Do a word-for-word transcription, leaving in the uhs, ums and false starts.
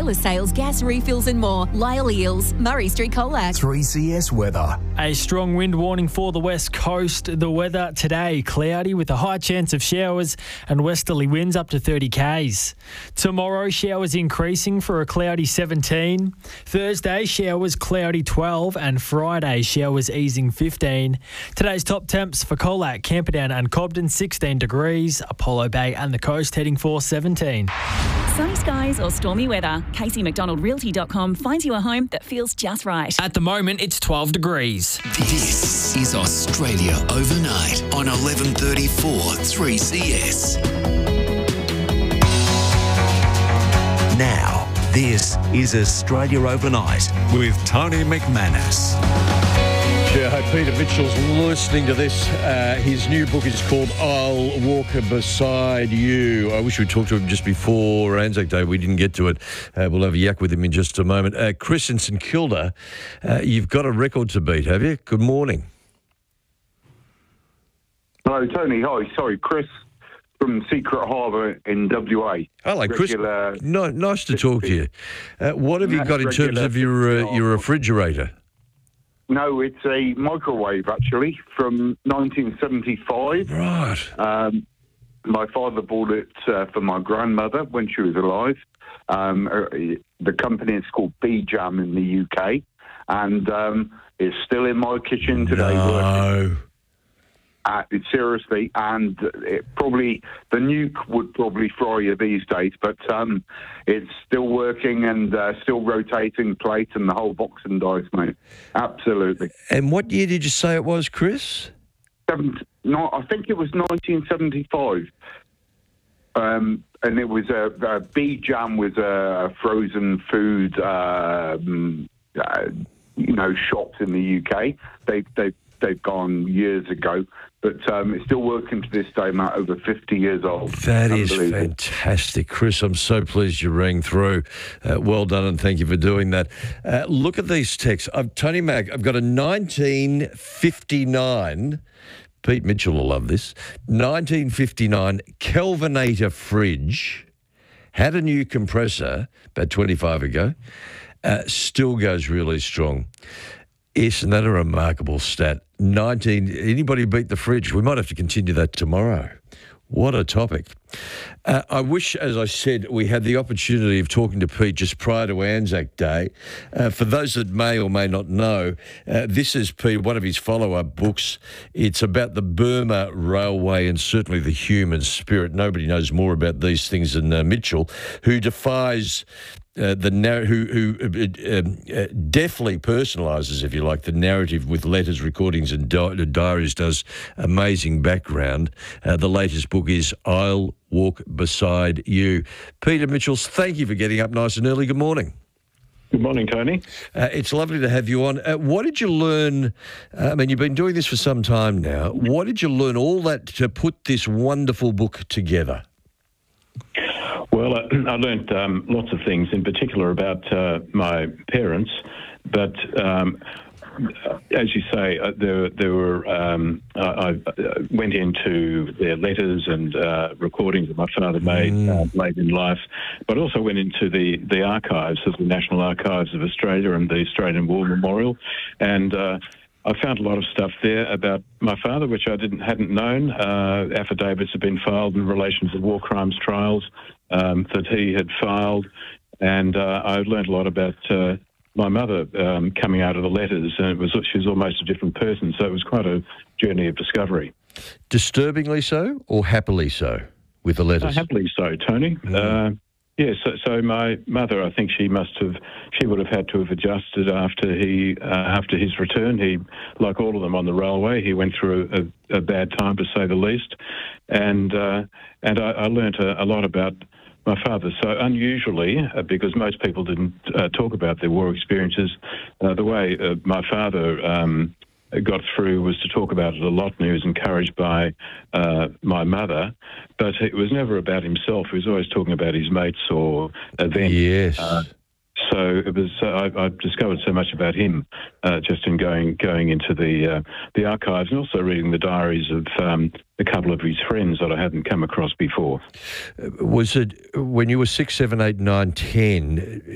wireless sales, gas refills and more. Lyle Eels, Murray Street, Colac. three C S weather. A strong wind warning for the west coast. The weather today, cloudy with a high chance of showers and westerly winds up to thirty kays. Tomorrow, showers increasing for a cloudy seventeen. Thursday, showers cloudy twelve, and Friday, showers easing fifteen. Today's top temps for Colac, Camperdown and Cobden, sixteen degrees. Apollo Bay and the coast heading for seventeen. Sunny skies or stormy weather, Casey McDonald Realty dot com finds you a home that feels just right. At the moment, it's twelve degrees. This is Australia Overnight on eleven thirty-four three C S. Now, this is Australia Overnight with Tony McManus. Yeah, I hope Peter Mitchell's listening to this. Uh, his new book is called I'll Walk Beside You. I wish we'd talked to him just before Anzac Day. We didn't get to it. Uh, we'll have a yak with him in just a moment. Uh, Chris in St Kilda, uh, you've got a record to beat, have you? Good morning. Hello, Tony. Hi. Sorry, Chris from Secret Harbour in W A. Hello, Chris. Regular, No, nice to talk to you. Uh, what have you got in terms of your uh, your refrigerator? No, it's a microwave, actually, from nineteen seventy-five. Right. Um, my father bought it uh, for my grandmother when she was alive. Um, uh, the company is called B Jam in the U K, and um, it's still in my kitchen today. No. Working. Uh, seriously, and it probably the nuke would probably fry you these days, but um, it's still working and uh, still rotating plate and the whole box and dice, mate. Absolutely. And what year did you say it was, Chris? Seven, no, I think it was nineteen seventy-five. Um, and it was a, a B Jam was a frozen food, uh, uh, you know, shops in the U K. They they. They've gone years ago, but um, it's still working to this day, Matt, over fifty years old. That is fantastic. Chris, I'm so pleased you rang through. Uh, well done, and thank you for doing that. Uh, look at these texts. I've, Tony Mac, I've got a nineteen fifty-nine, Pete Mitchell will love this, nineteen fifty-nine Kelvinator fridge, had a new compressor about twenty-five ago, uh, still goes really strong. Isn't that a remarkable stat? nineteen, anybody beat the fridge? We might have to continue that tomorrow. What a topic. Uh, I wish, as I said, we had the opportunity of talking to Pete just prior to Anzac Day. Uh, for those that may or may not know, uh, this is Pete, one of his follow-up books. It's about the Burma Railway and certainly the human spirit. Nobody knows more about these things than uh, Mitchell, who defies... Uh, the narr- who, who uh, um, uh, deftly personalises, if you like, the narrative with letters, recordings and di- diaries, does amazing background. Uh, the latest book is I'll Walk Beside You. Peter Mitchells, thank you for getting up nice and early. Good morning. Good morning, Tony. Uh, it's lovely to have you on. Uh, what did you learn? Uh, I mean, you've been doing this for some time now. What did you learn all that to put this wonderful book together? Well, uh, I learnt um, lots of things, in particular about uh, my parents. But um, as you say, uh, there, there were. Um, I, I went into their letters and uh, recordings that my father made mm. uh, late in life, but also went into the, the archives of the National Archives of Australia and the Australian War Memorial, and. Uh, I found a lot of stuff there about my father, which I didn't hadn't known. Uh, affidavits have been filed in relation to war crimes trials um, that he had filed, and uh, I learned a lot about uh, my mother um, coming out of the letters, and it was she was almost a different person. So it was quite a journey of discovery. Disturbingly so, or happily so, with the letters? Uh, happily so, Tony. Mm. Uh, Yes, yeah, so, so my mother, I think she must have, she would have had to have adjusted after he, uh, after his return. He, like all of them on the railway, he went through a, a bad time, to say the least, and uh, and I, I learnt a, a lot about my father. So unusually, uh, because most people didn't uh, talk about their war experiences, uh, the way uh, my father. Um, got through was to talk about it a lot, and he was encouraged by uh, my mother, but it was never about himself. He was always talking about his mates or events. Yes. Uh, so it was. Uh, I, I discovered so much about him uh, just in going going into the uh, the archives, and also reading the diaries of um, a couple of his friends that I hadn't come across before. Was it when you were six, seven, eight, nine, ten?